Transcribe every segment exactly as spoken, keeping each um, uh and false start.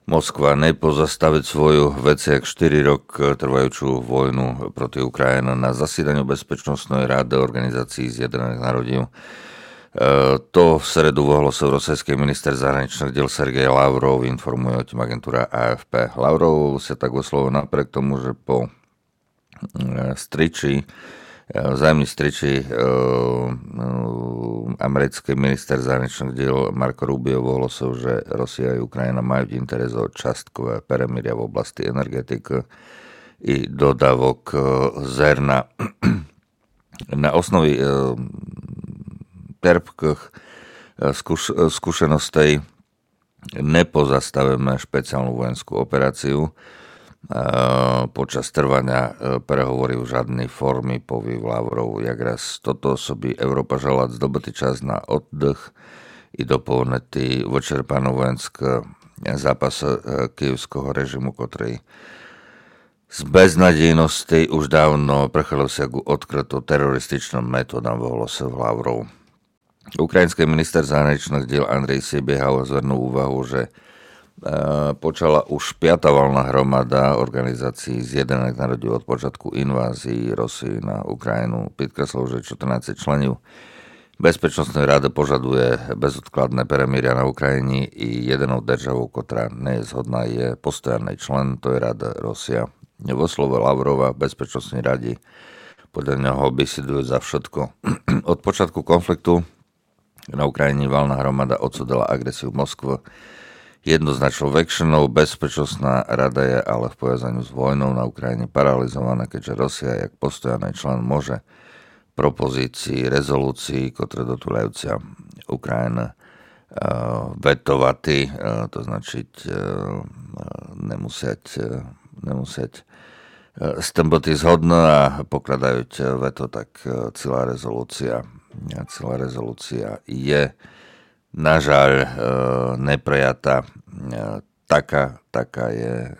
Moskva nepozastaviť svoju veciak štyri rok trvajúcu vojnu proti Ukrajine na zasedaniu Bezpečnostnej rady Organizácií zjednotených národov. To v sredu v ohlase ruský minister zahraničných diel Sergej Lavrov, informuje o tým agentúra á ef pé. Lavrov sa tak oslovil napriek tomu, že po striči vzájomný striči americký minister zahraničných diel Marco Rubio ohlásil, že Rusia a Ukrajina majú interes o častkové peremiria v oblasti energetiky i dodávok zrna. Na osnovi terpkých skúš- skúseností nepozastavíme špeciálnu vojenskú operáciu. Počas trvania prehovorí v žiadnej formy, povie Lavrov, jak raz toto sobі Európa želá zdobitý čas na oddych i doplnitý vyčerpaný vojenský zápas kyjevského režimu, ktorý z beznadejnosti už dávno prechádzal sa ku odkryto terorističným metodám, ohlásil Lavrov. Ukrajinský minister zahraničných diel Andrej Siebieha zvrnul úvahu, že počala už piata valná hromada Organizácií zjednotených národov od počiatku invázii Rusy na Ukrajinu. Podkreslil, že štrnásť členov Bezpečnostnej rady požaduje bezodkladné peremiria na Ukrajine i jedinou državou, ktorá nie je zhodná, je postojanný člen, to je Rada Rusia. Vo slove Lavrova v Bezpečnostnej rade podľa neho besidujú za všetko. Od počiatku konfliktu na Ukrajine valná hromada odsúdila agresiu Moskvy jednoznačnou väčšinou. Bezpečnostná rada je ale v pojazaní s vojnou na Ukrajine paralizovaná, keďže Rusia, jak postojaný člen, môže propozícii rezolúcií, ktoré dotúľajúcia Ukrajina vetovati, to značiť nemusieť, nemusieť s tým byť zhodné a pokladajú veto, tak celá rezolúcia, celá rezolúcia je nažaľ e, neprejatá. E, taká, taká je e,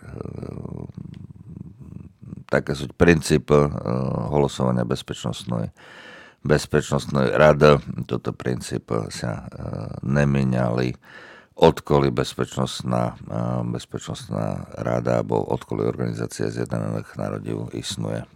také sú princípy e, hlasovania bezpečnostnej bezpečnostnej rady. Toto princípy sa e, nemeniali, odkoli bezpečnostná, e, bezpečnostná rada alebo odkoli Organizácia zjednotených národov isnuje.